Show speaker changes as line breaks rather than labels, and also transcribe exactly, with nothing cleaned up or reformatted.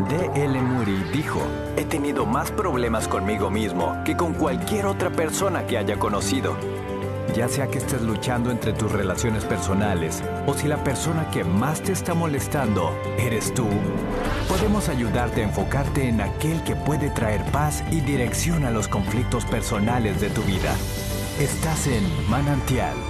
D L Moody dijo: he tenido más problemas conmigo mismo que con cualquier otra persona que haya conocido. Ya sea que estés luchando entre tus relaciones personales o si la persona que más te está molestando eres tú, podemos ayudarte a enfocarte en aquel que puede traer paz y dirección a los conflictos personales de tu vida. Estás en Manantial.